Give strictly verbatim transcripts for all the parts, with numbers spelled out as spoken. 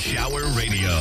Shower Radio.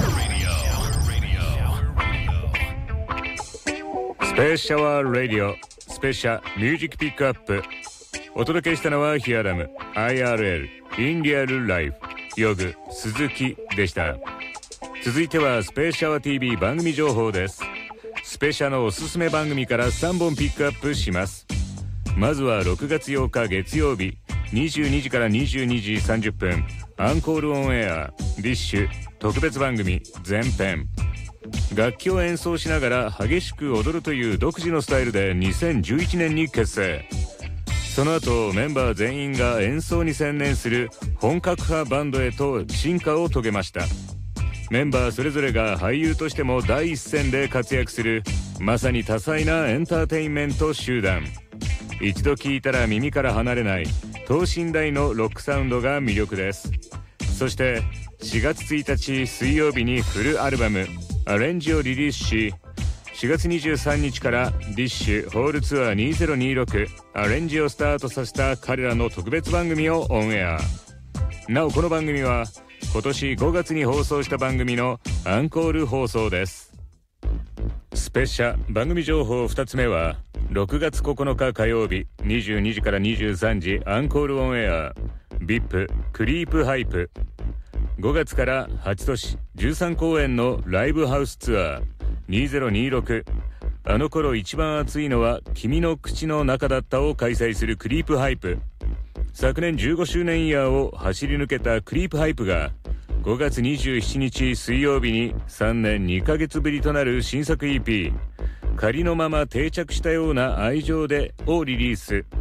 スペーシャワーラディオスペシャミュージックピックアップ。お届けしたのはヒアダム アイアールエル インリアルライフヨグ鈴木でした。続いてはスペーシャワー ティーブイ 番組情報です。スペシャのおすすめ番組からさんぼんピックアップします。まずはろくがつようか月曜日にじゅうにじからにじゅうにじさんじゅっぷんアンコールオンエアディッシュ特別番組前編。楽器を演奏しながら激しく踊るという独自のスタイルでにせんじゅういちねんに結成。その後メンバー全員が演奏に専念する本格派バンドへと進化を遂げました。メンバーそれぞれが俳優としても第一線で活躍するまさに多彩なエンターテインメント集団。一度聴いたら耳から離れない等身大のロックサウンドが魅力です。そしてしがつついたち水曜日にフルアルバムアレンジをリリースし、しがつにじゅうさんにちからディッシュホールツアーにせんにじゅうろくアレンジをスタートさせた彼らの特別番組をオンエア。なおこの番組は今年ごがつに放送した番組のアンコール放送です。スペシャ番組情報ふたつめはろくがつここのか火曜日にじゅうにじからにじゅうさんじアンコールオンエア ブイアイピー クリープハイプ。ごがつからはち都市じゅうさん公演のライブハウスツアーにせんにじゅうろくあの頃一番熱いのは君の口の中だったを開催するクリープハイプ。昨年じゅうごしゅうねんイヤーを走り抜けたクリープハイプがごがつにじゅうしちにち水曜日にさんねんにかげつぶりとなる新作 イーピー 仮のまま定着したような愛情でをリリース。